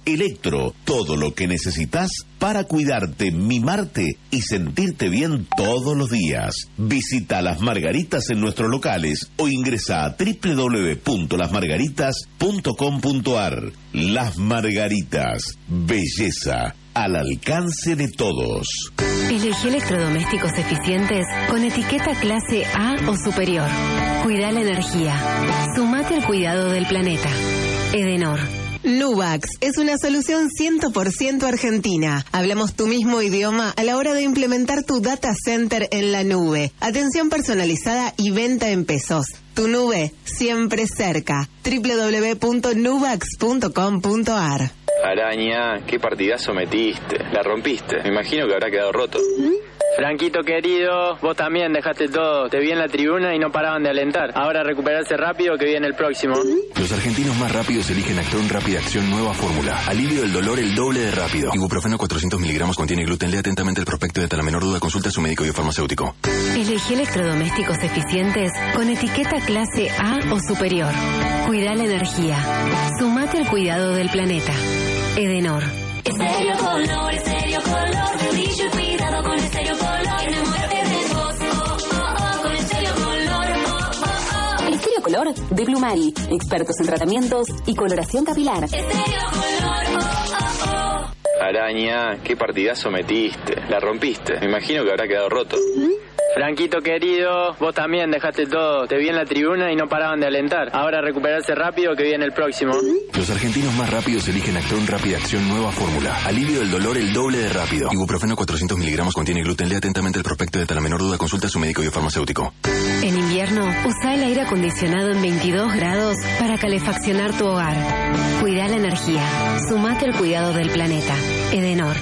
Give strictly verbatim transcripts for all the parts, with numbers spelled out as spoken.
Electro, todo lo que necesitas para cuidarte, mimarte y sentirte bien todos los días. Visita Las Margaritas en nuestros locales o ingresa a doble u doble u doble u punto las margaritas punto com punto a r. Las Margaritas, belleza al alcance de todos. Elegí electrodomésticos eficientes con etiqueta clase A o superior. Cuida la energía. Sumate al cuidado del planeta. Edenor. Nubax es una solución cien por ciento argentina. Hablamos tu mismo idioma a la hora de implementar tu data center en la nube. Atención personalizada y venta en pesos. Tu nube siempre cerca. doble u doble u doble u punto nubax punto com punto a r. Araña, qué partidazo metiste. La rompiste. Me imagino que habrá quedado roto. Franquito querido, vos también dejaste todo. Te vi en la tribuna y no paraban de alentar. Ahora recuperarse rápido que viene el próximo. Los argentinos más rápidos eligen Actron Rápida Acción Nueva Fórmula. Alivio del dolor el doble de rápido. Ibuprofeno cuatrocientos miligramos contiene gluten. Lea atentamente el prospecto y ante la menor duda consulta a su médico biofarmacéutico. Elegí electrodomésticos eficientes con etiqueta clase A o superior. Cuida la energía. Sumate al cuidado del planeta. Edenor. Estéreo Color, Estéreo Color, brillo y cuidado con Estéreo Color. Enamórate de vos, oh, oh, oh, con Estéreo Color, oh, oh, oh. Estéreo Color de Blumari, expertos en tratamientos y coloración capilar. Estéreo Color, oh, oh, oh. Araña, qué partidazo metiste. La rompiste. Me imagino que habrá quedado roto. Franquito querido, vos también dejaste todo. Te vi en la tribuna y no paraban de alentar. Ahora recuperarse rápido que viene el próximo. Los argentinos más rápidos eligen Actron Rápida Acción Nueva Fórmula. Alivio del dolor el doble de rápido. Ibuprofeno cuatrocientos miligramos contiene gluten. Lea atentamente el prospecto y ante la menor duda consulta a su médico biofarmacéutico. En invierno, usa el aire acondicionado en veintidós grados para calefaccionar tu hogar. Cuida la energía. Sumate al cuidado del planeta. Edenor.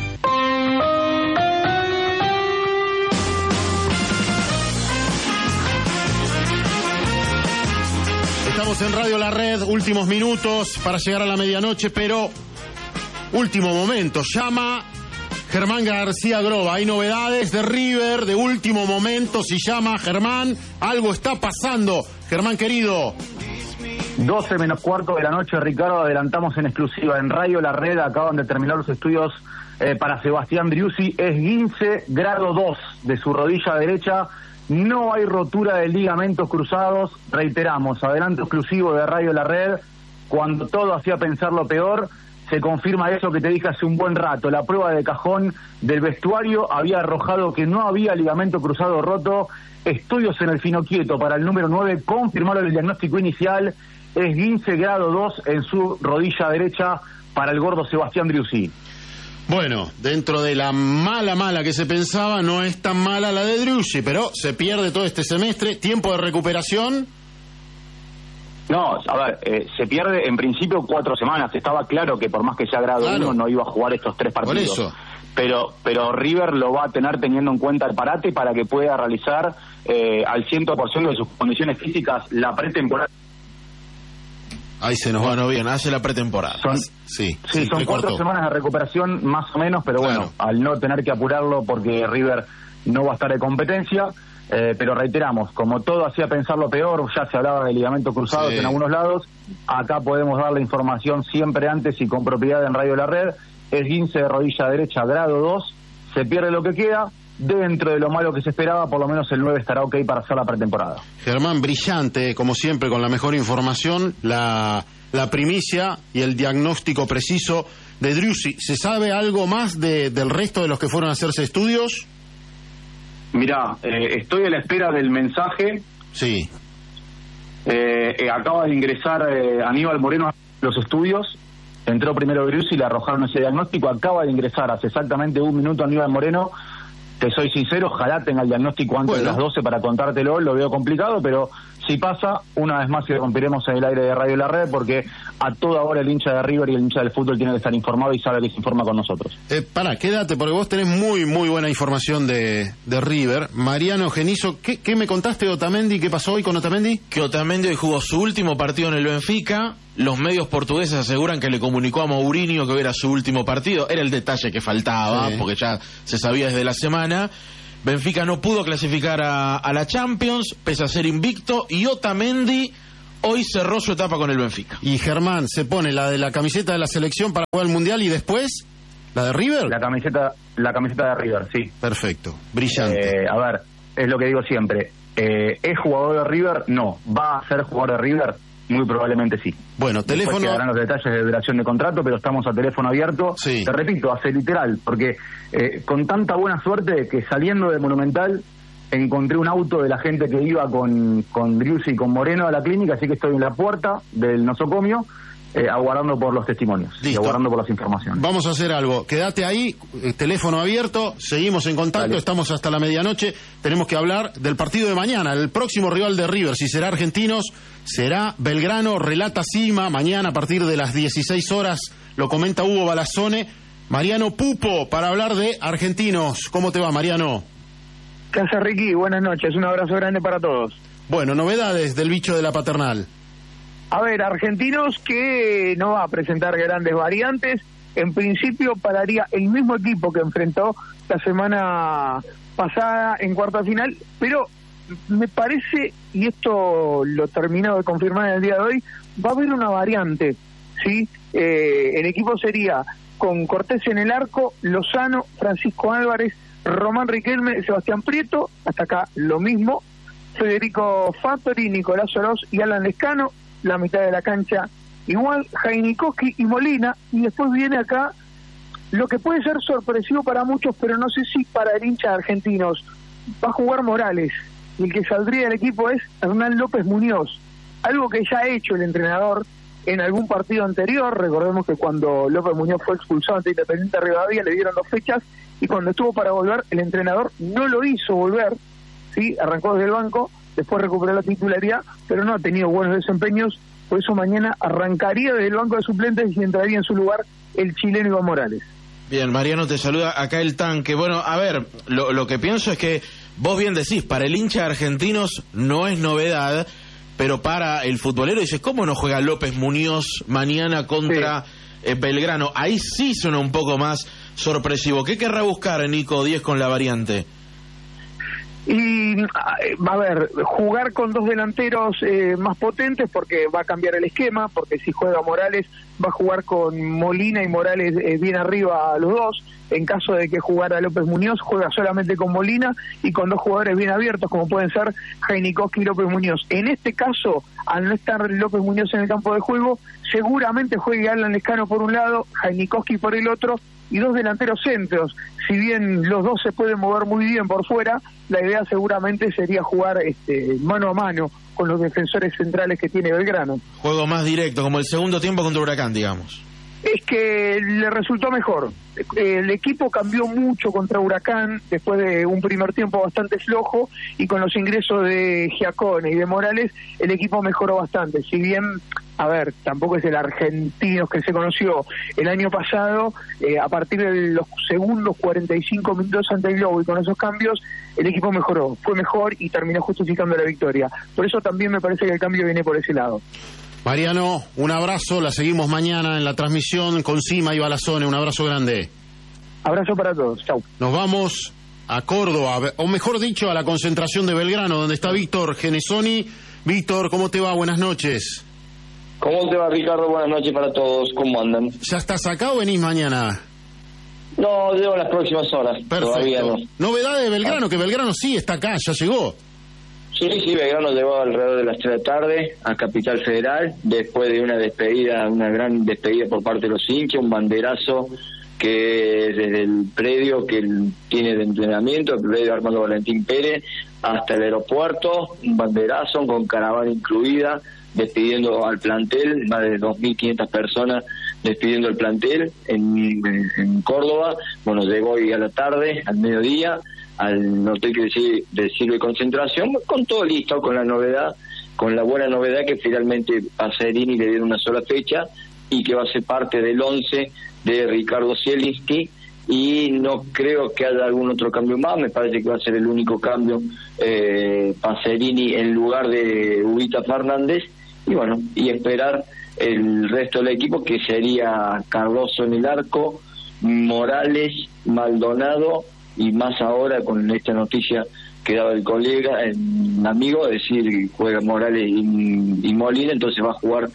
Estamos en Radio La Red, últimos minutos para llegar a la medianoche, pero último momento. Llama Germán García Groba. Hay novedades de River de último momento. Si llama Germán, algo está pasando. Germán querido. doce menos cuarto de la noche, Ricardo, adelantamos en exclusiva en Radio La Red. Acaban de terminar los estudios eh, para Sebastián Driussi. Esguince grado dos de su rodilla derecha. No hay rotura de ligamentos cruzados. Reiteramos, adelanto exclusivo de Radio La Red. Cuando todo hacía pensar lo peor, se confirma eso que te dije hace un buen rato. La prueba de cajón del vestuario había arrojado que no había ligamento cruzado roto. Estudios en el Finoquieto para el número nueve confirmaron el diagnóstico inicial. Esguince grado dos en su rodilla derecha para el gordo Sebastián Driussi. Bueno, dentro de la mala mala que se pensaba, no es tan mala la de Driussi, pero se pierde todo este semestre. ¿Tiempo de recuperación? No, a ver, eh, se pierde en principio cuatro semanas. Estaba claro que por más que sea grado claro. uno no iba a jugar estos tres partidos. Por eso. Pero, pero River lo va a tener teniendo en cuenta el parate para que pueda realizar eh, al cien por ciento de sus condiciones físicas la pretemporada. Ahí se nos va, no bien, hace la pretemporada. Son, sí, sí, sí son cuatro cortó. semanas de recuperación más o menos, pero claro. bueno, al no tener que apurarlo porque River no va a estar de competencia, eh, pero reiteramos, como todo hacía pensar lo peor, ya se hablaba de ligamentos cruzados sí. en algunos lados, acá podemos dar la información siempre antes y con propiedad en Radio La Red. Esguince de rodilla derecha grado dos, se pierde lo que queda. Dentro de lo malo que se esperaba, por lo menos el nueve estará ok para hacer la pretemporada. Germán, brillante, como siempre, con la mejor información, la, la primicia y el diagnóstico preciso de Driussi. ¿Se sabe algo más de, del resto de los que fueron a hacerse estudios? Mirá, eh, estoy a la espera del mensaje. Sí. Eh, eh, acaba de ingresar eh, Aníbal Moreno a los estudios. Entró primero Driussi y le arrojaron ese diagnóstico. Acaba de ingresar hace exactamente un minuto Aníbal Moreno. Te soy sincero, ojalá tenga el diagnóstico antes bueno. de las doce para contártelo, lo veo complicado, pero si pasa, una vez más irrumpiremos en el aire de Radio La Red, porque a toda hora el hincha de River y el hincha del fútbol tiene que estar informado y sabe que se informa con nosotros. Eh, pará, quédate, porque vos tenés muy, muy buena información de, de River. Mariano Genizo, ¿qué, ¿qué me contaste de Otamendi? ¿Qué pasó hoy con Otamendi? Que Otamendi hoy jugó su último partido en el Benfica. Los medios portugueses aseguran que le comunicó a Mourinho que era su último partido. Era el detalle que faltaba, sí. porque ya se sabía desde la semana. Benfica no pudo clasificar a, a la Champions, pese a ser invicto, y Otamendi hoy cerró su etapa con el Benfica. Y Germán se pone la de la camiseta de la selección para jugar el Mundial y después la de River. La camiseta, la camiseta de River, sí. Perfecto, brillante. Eh, a ver, es lo que digo siempre. Eh, ¿Es jugador de River? No. ¿Va a ser jugador de River? Muy probablemente sí. Bueno, teléfono... Después quedarán los detalles de duración de contrato, pero estamos a teléfono abierto. Sí. Te repito, hace literal, porque eh, con tanta buena suerte que saliendo de Monumental encontré un auto de la gente que iba con, con Driussi y con Moreno a la clínica, así que estoy en la puerta del nosocomio eh, aguardando por los testimonios. Listo. Y aguardando por las informaciones. Vamos a hacer algo. Quédate ahí, eh, teléfono abierto, seguimos en contacto, Dale. Estamos hasta la medianoche. Tenemos que hablar del partido de mañana, el próximo rival de River, si será Argentinos, será Belgrano, relata Sima, mañana a partir de las dieciséis horas, lo comenta Hugo Balazzone. Mariano Pupo, para hablar de Argentinos. ¿Cómo te va, Mariano? ¿Qué hace, Ricky? Buenas noches, un abrazo grande para todos. Bueno, novedades del bicho de la paternal. A ver, Argentinos que no va a presentar grandes variantes, en principio pararía el mismo equipo que enfrentó la semana pasada en cuarta final, pero me parece, y esto lo terminado de confirmar en el día de hoy, va a haber una variante, ¿sí? Eh, el equipo sería con Cortés en el arco, Lozano, Francisco Álvarez, Román Riquelme, Sebastián Prieto, hasta acá lo mismo, Federico Fattori, Nicolás Oroz y Alan Lescano, la mitad de la cancha igual, Jainikowski y Molina, y después viene acá lo que puede ser sorpresivo para muchos, pero no sé si para el hincha de Argentinos. Va a jugar Morales, y el que saldría del equipo es Hernán López Muñoz, algo que ya ha hecho el entrenador en algún partido anterior. Recordemos que cuando López Muñoz fue expulsado ante Independiente Rivadavia le dieron dos fechas, y cuando estuvo para volver, el entrenador no lo hizo volver, ¿sí? Arrancó desde el banco, después recuperó la titularidad, pero no ha tenido buenos desempeños, por eso mañana arrancaría desde el banco de suplentes y entraría en su lugar el chileno Iván Morales. Bien, Mariano, te saluda acá el tanque. Bueno, a ver, lo, lo que pienso es que vos bien decís, para el hincha de Argentinos no es novedad, pero para el futbolero dices, ¿cómo no juega López Muñoz mañana contra sí. eh, Belgrano? Ahí sí suena un poco más sorpresivo. ¿Qué querrá buscar Nico Díez con la variante? Y a ver, jugar con dos delanteros eh, más potentes, porque va a cambiar el esquema, porque si juega Morales va a jugar con Molina y Morales eh, bien arriba a los dos. En caso de que jugara López Muñoz, juega solamente con Molina y con dos jugadores bien abiertos, como pueden ser Jainikowski y López Muñoz. En este caso, al no estar López Muñoz en el campo de juego, seguramente juegue Alan Lescano por un lado, Jainikowski por el otro, y dos delanteros centros. Si bien los dos se pueden mover muy bien por fuera, la idea seguramente sería jugar este, mano a mano con los defensores centrales que tiene Belgrano. Juego más directo, como el segundo tiempo contra Huracán, digamos. Es que le resultó mejor. El equipo cambió mucho contra Huracán después de un primer tiempo bastante flojo, y con los ingresos de Giacone y de Morales el equipo mejoró bastante. Si bien, a ver, tampoco es el Argentinos que se conoció el año pasado, eh, a partir de los segundos cuarenta y cinco minutos ante el Globo y con esos cambios el equipo mejoró, fue mejor y terminó justificando la victoria. Por eso también me parece que el cambio viene por ese lado. Mariano, un abrazo, la seguimos mañana en la transmisión con Sima y Balazzone, un abrazo grande. Abrazo para todos, chau. Nos vamos a Córdoba, o mejor dicho, a la concentración de Belgrano, donde está Víctor Genesoni. Víctor, ¿cómo te va? Buenas noches. ¿Cómo te va, Ricardo? Buenas noches para todos, ¿cómo andan? ¿Ya estás acá o venís mañana? No, llevo las próximas horas. Perfecto. Todavía no. Novedades de Belgrano, ah. que Belgrano sí está acá, ya llegó. Sí, sí, Belgrano llegó alrededor de las tres de la tarde a Capital Federal, después de una despedida, una gran despedida por parte de los hinchas, un banderazo que desde el predio que él tiene de entrenamiento, el predio Armando Valentín Pérez, hasta el aeropuerto, un banderazo con caravana incluida, despidiendo al plantel, más de dos mil quinientas personas despidiendo el plantel en, en Córdoba. Bueno, llegó hoy a la tarde, al mediodía, al hotel que decide, decide concentración, con todo listo, con la novedad, con la buena novedad que finalmente a Serini le dieron una sola fecha y que va a ser parte del once de Ricardo Zielinski, y no creo que haya algún otro cambio más. Me parece que va a ser el único cambio, eh, Pacerini en lugar de Ubita Fernández, y bueno, y esperar el resto del equipo, que sería Cardoso en el arco, Morales, Maldonado, y más ahora con esta noticia quedaba el colega, el amigo, es decir, juega Morales y, y Molina, entonces va a jugar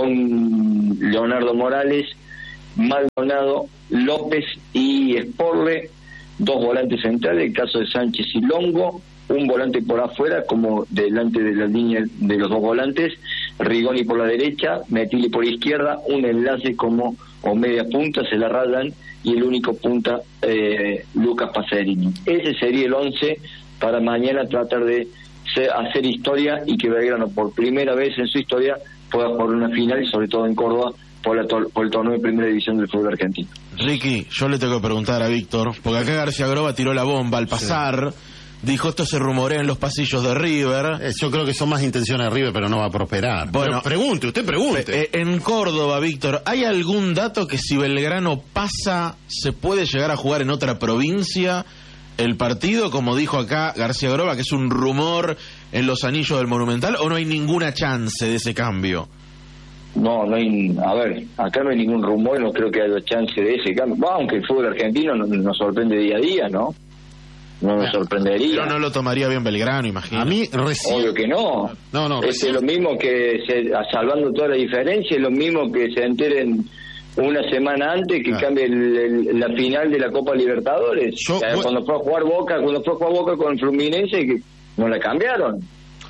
con Leonardo Morales, Maldonado, López y Sporle, dos volantes centrales, el caso de Sánchez y Longo, un volante por afuera como delante de la línea de los dos volantes, Rigoni por la derecha, Metilli por izquierda, un enlace como o media punta, se la rayan, y el único punta, eh, Lucas Pacerini. Ese sería el once para mañana tratar de ser, hacer historia y que Belgrano por primera vez en su historia pueda jugar una final, y sobre todo en Córdoba, por, la tor- por el torneo de primera división del fútbol argentino. Ricky, yo le tengo que preguntar a Víctor, porque acá García Groba tiró la bomba al pasar, sí. Dijo, esto se rumorea en los pasillos de River. Eh, yo creo que son más intenciones de River, pero no va a prosperar. Bueno, pero pregunte, usted pregunte. Eh, en Córdoba, Víctor, ¿hay algún dato que si Belgrano pasa, se puede llegar a jugar en otra provincia el partido, como dijo acá García Groba, que es un rumor en los anillos del Monumental, o no hay ninguna chance de ese cambio? No, no hay, a ver, acá no hay ningún rumor, no creo que haya chance de ese cambio. Bueno, aunque el fútbol argentino nos, nos sorprende día a día, ¿no? No nos sorprendería. Pero no lo tomaría bien Belgrano, imagino. A mí recién... Obvio que no. No, no, es lo mismo que, se, salvando toda la diferencia, es lo mismo que se enteren una semana antes que ah. cambie el, el, la final de la Copa Libertadores. Yo, o sea, bueno, cuando fue a jugar Boca, cuando fue a jugar Boca con el Fluminense, que no la cambiaron.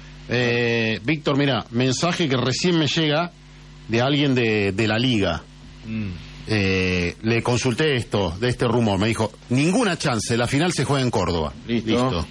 Eh, Víctor, mira, mensaje que recién me llega de alguien de, de la Liga. Mm. Eh, le consulté esto, de este rumor, me dijo, ninguna chance, la final se juega en Córdoba. Listo. Listo.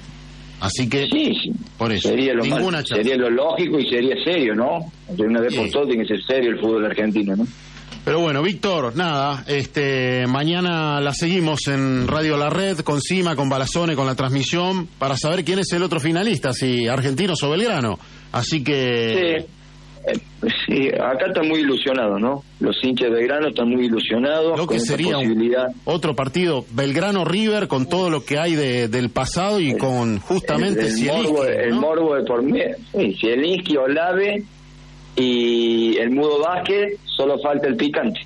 Así que, sí, sí. por eso, sería lo, ninguna mal, chance. Sería lo lógico y sería serio, ¿no? De una vez sí. por todas tiene que ser serio el fútbol argentino, ¿no? Pero bueno, Víctor, nada, este, mañana la seguimos en Radio La Red, con Cima, con Balazone, con la transmisión, para saber quién es el otro finalista, si Argentinos o Belgrano. Así que... Sí. Eh, sí, acá están muy ilusionados, ¿no? Los hinchas de Belgrano están muy ilusionados. Lo que con sería posibilidad. Un, otro partido, Belgrano-River, con todo lo que hay de, del pasado y el, con justamente el, el morbo, ¿no? El morbo de por medio. Sí, Zielinski, Olave y el Mudo Vázquez, solo falta el picante.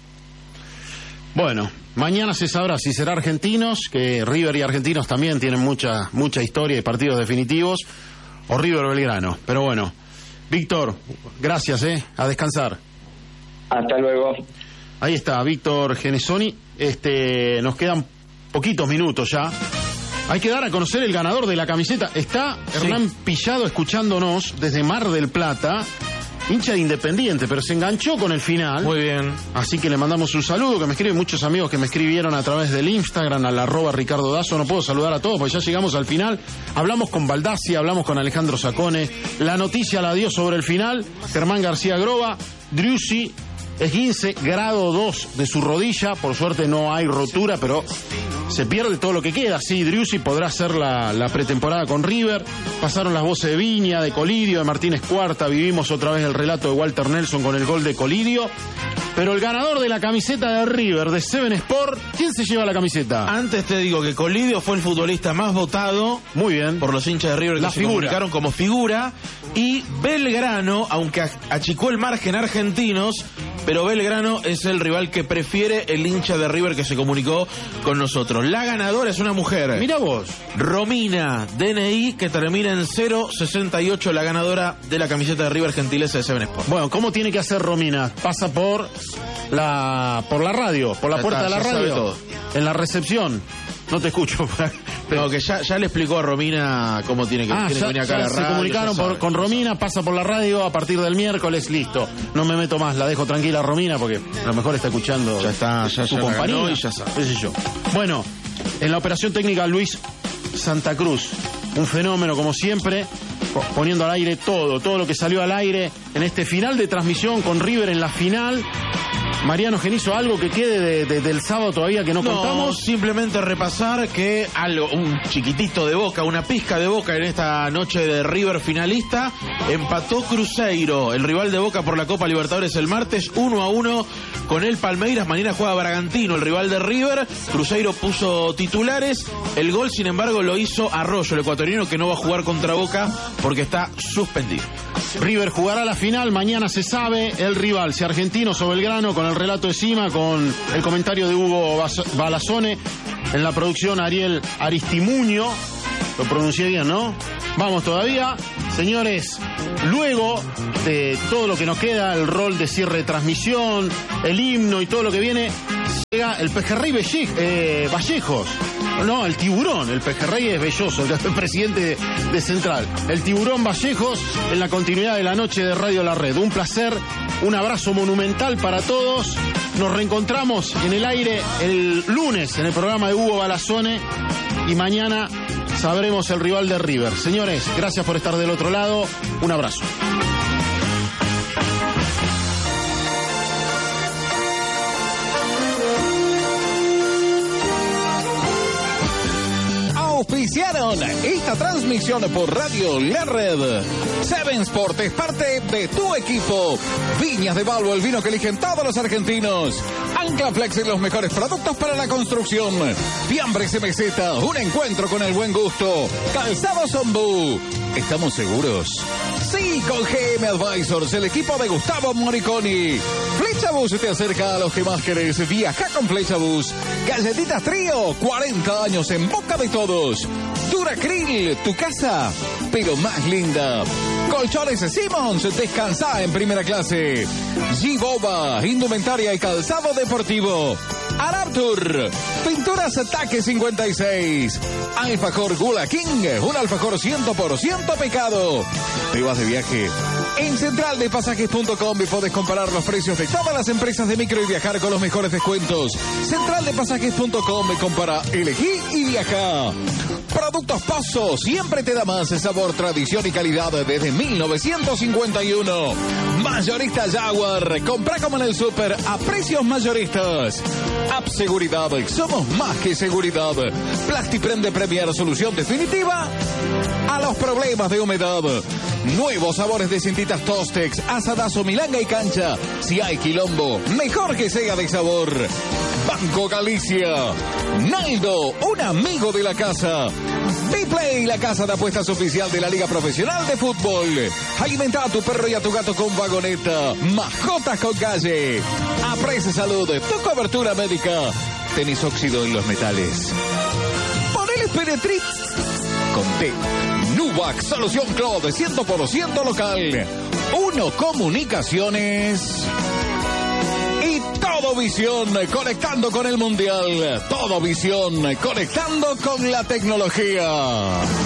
Bueno, mañana se sabrá si será Argentinos, que River y Argentinos también tienen mucha, mucha historia y partidos definitivos, o River-Belgrano. Pero bueno, Víctor, gracias, ¿eh? A descansar. Hasta luego. Ahí está, Víctor Genesoni. Este, nos quedan poquitos minutos ya. Hay que dar a conocer el ganador de la camiseta. Está sí. Hernán Pillado escuchándonos desde Mar del Plata, hincha de Independiente, pero se enganchó con el final. Muy bien. Así que le mandamos un saludo, que me escriben muchos amigos que me escribieron a través del Instagram, al arroba Ricardo Dazo. No puedo saludar a todos porque ya llegamos al final. Hablamos con Baldassi, hablamos con Alejandro Sacone. La noticia la dio sobre el final Germán García Groba. Driussi, esguince grado dos de su rodilla. Por suerte no hay rotura, pero se pierde todo lo que queda. Sí, Driussi podrá hacer la, la pretemporada con River. Pasaron las voces de Viña, de Colidio, de Martínez Cuarta. Vivimos otra vez el relato de Walter Nelson con el gol de Colidio. Pero el ganador de la camiseta de River, de Seven Sport, ¿quién se lleva la camiseta? Antes te digo que Colidio fue el futbolista más votado. Muy bien. Por los hinchas de River que la se figura. comunicaron como figura. Y Belgrano, aunque achicó el margen Argentinos, pero Belgrano es el rival que prefiere el hincha de River que se comunicó con nosotros. La ganadora es una mujer. Mira vos. Romina, D N I, que termina en cero sesenta y ocho, la ganadora de la camiseta de River, gentileza de Seven Sport. Bueno, ¿cómo tiene que hacer Romina? Pasa por la por la radio, por la ya puerta está, de la radio, en la recepción. No te escucho. Pero no, que ya, ya le explicó a Romina cómo tiene que, ah, tiene ya, que venir acá a la se radio. comunicaron por, con Romina, pasa por la radio a partir del miércoles, listo. No me meto más, la dejo tranquila a Romina porque a lo mejor está escuchando ya está, ya, su ya compañía. Y ya sabe. Qué sé yo. Bueno, en la operación técnica Luis Santa Cruz, un fenómeno como siempre, poniendo al aire todo, todo lo que salió al aire en este final de transmisión con River en la final. Mariano Genizo, ¿algo que quede de, de, del sábado todavía que no, no contamos? Simplemente repasar que algo, un chiquitito de Boca, una pizca de Boca en esta noche de River finalista. Empató Cruzeiro, el rival de Boca por la Copa Libertadores el martes, uno a uno con el Palmeiras. Mañana juega Bragantino, el rival de River. Cruzeiro puso titulares. El gol, sin embargo, lo hizo Arroyo, el ecuatoriano, que no va a jugar contra Boca porque está suspendido. River jugará la final, mañana se sabe el rival, si Argentinos o Belgrano, con el relato de Cima, con el comentario de Hugo Balazone, en la producción Ariel Aristimuño. Lo pronuncié bien, ¿no? Vamos todavía. Señores, luego de todo lo que nos queda, el rol de cierre de transmisión, el himno y todo lo que viene, llega el pejerrey Valle- eh, Vallejos. No, el tiburón. El pejerrey es Belloso, el presidente de, de Central. El tiburón Vallejos en la continuidad de la noche de Radio La Red. Un placer, un abrazo monumental para todos. Nos reencontramos en el aire el lunes en el programa de Hugo Balazone y mañana sabremos el rival de River. Señores, gracias por estar del otro lado. Un abrazo. Auspiciaron esta transmisión por Radio La Red. Seven Sport es parte de tu equipo. Viñas de Balbo, el vino que eligen todos los argentinos. Ancla Flex en los mejores productos para la construcción. Fiambres M Z, un encuentro con el buen gusto. Calzado Zombú. ¿Estamos seguros? Sí, con G M Advisors, el equipo de Gustavo Moriconi. Flechabus te acerca a los que más querés. Viaja con Flechabus. Galletitas Trío, cuarenta años en boca de todos. Duracril, tu casa, pero más linda. Colchones Simmons, descansa en primera clase. G-Boba, indumentaria y calzado deportivo. Araptur, pinturas Ataque cincuenta y seis. Alfajor Gula King, un alfajor cien por ciento pecado. ¿Te vas de viaje? En central de pasajes punto com podés comparar los precios de todas las empresas de micro y viajar con los mejores descuentos. central de pasajes punto com, compara, elegí y viaja. Productos Pozo, siempre te da más sabor, tradición y calidad desde mil novecientos cincuenta y uno. Mayorista Jaguar, compra como en el súper a precios mayoristas. App Seguridad, somos más que seguridad. Plastiprende Premier, solución definitiva a los problemas de humedad. Nuevos sabores de cintitas Tostex, asadazo, milanga y cancha. Si hay quilombo, mejor que sea de sabor. Banco Galicia. Naldo, un amigo de la casa. Biplay, la casa de apuestas oficial de la Liga Profesional de Fútbol. Alimenta a tu perro y a tu gato con vagoneta. Mascotas con calle. Aprece Salud, tu cobertura médica. Tenés óxido en los metales. Ponele Penetrix con T. Nubac, solución Cloud, cien por ciento local. Uno Comunicaciones. Y Todo Visión, conectando con el Mundial. Todo Visión, conectando con la tecnología.